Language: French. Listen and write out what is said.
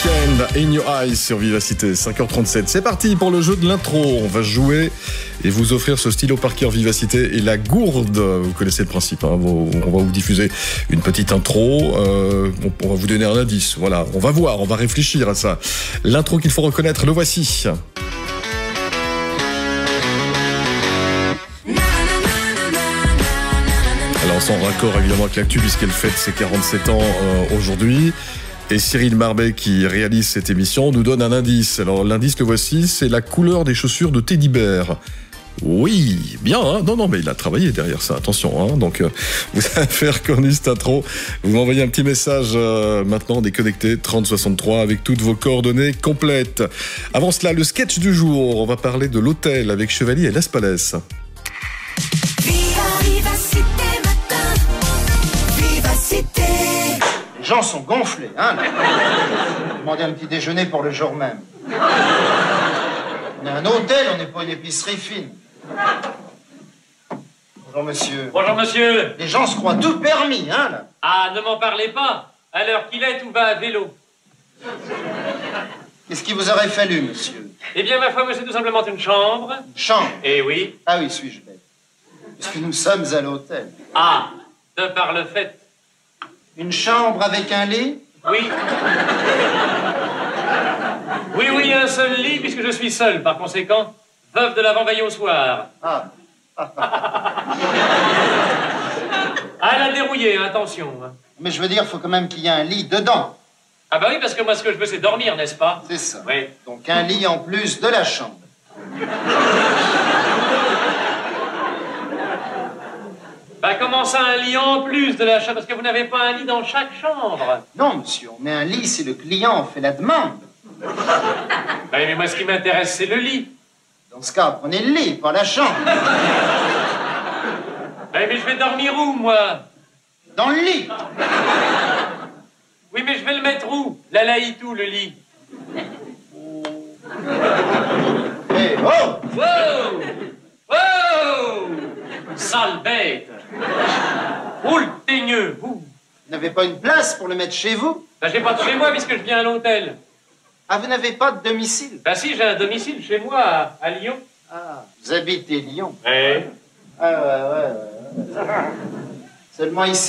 Weeknd, In Your Eyes sur Vivacité, 5h37. C'est parti pour le jeu de l'intro. On va jouer et vous offrir ce stylo Parker Vivacité et la gourde. Vous connaissez le principe, hein. On va vous diffuser une petite intro. On va vous donner un indice. Voilà, on va voir, on va réfléchir à ça. L'intro qu'il faut reconnaître, le voici. Alors sans raccord évidemment avec l'actu puisqu'elle fête ses 47 ans aujourd'hui. Et Cyril Marbet, qui réalise cette émission, nous donne un indice. Alors l'indice, le voici, c'est la couleur des chaussures de Teddy Bear. Oui, bien, hein. Non, mais il a travaillé derrière ça, attention, hein. Donc, vous allez faire reconnu cette intro. Vous m'envoyez un petit message maintenant déconnecté, 3063, avec toutes vos coordonnées complètes. Avant cela, le sketch du jour. On va parler de l'hôtel avec Chevalier et Las Palais. Les gens sont gonflés, hein. Demandez un petit déjeuner pour le jour même. On est un hôtel, on n'est pas une épicerie fine. Bonjour, monsieur. Bonjour, monsieur. Les gens se croient tout permis, hein, là. Ah, ne m'en parlez pas. À l'heure qu'il est, tout va à vélo. Qu'est-ce qui vous aurait fallu, monsieur? Eh bien, ma foi, c'est tout simplement une chambre. Une chambre? Eh oui. Ah oui, suis-je bête? Puisque nous sommes à l'hôtel. Ah, de par le fait. Une chambre avec un lit? Oui. Oui, un seul lit, puisque je suis seul, par conséquent, veuve de l'avant-veille au soir. Ah. Ah, elle a dérouillé, attention. Mais je veux dire, il faut quand même qu'il y ait un lit dedans. Ah bah oui, parce que moi, ce que je veux, c'est dormir, n'est-ce pas? C'est ça. Oui. Donc un lit en plus de la chambre. Bah comment ça, un lit en plus de la chambre? Parce que vous n'avez pas un lit dans chaque chambre. Non, monsieur, on met un lit si le client fait la demande. Bah oui, mais moi, ce qui m'intéresse, c'est le lit. Dans ce cas, prenez le lit, pas la chambre. Bah oui, mais je vais dormir où, moi? Dans le lit. Oui, mais je vais le mettre où? La laïtou, le lit. Eh, oh! Wow! Wow! Sale bête! Où le teigneux, vous? Vous n'avez pas une place pour le mettre chez vous? Ben, j'ai pas de chez moi puisque je viens à l'hôtel. Ah, vous n'avez pas de domicile? Ben si, j'ai un domicile chez moi, à Lyon. Ah, vous habitez Lyon? Ouais. Ah, ouais. Seulement ici.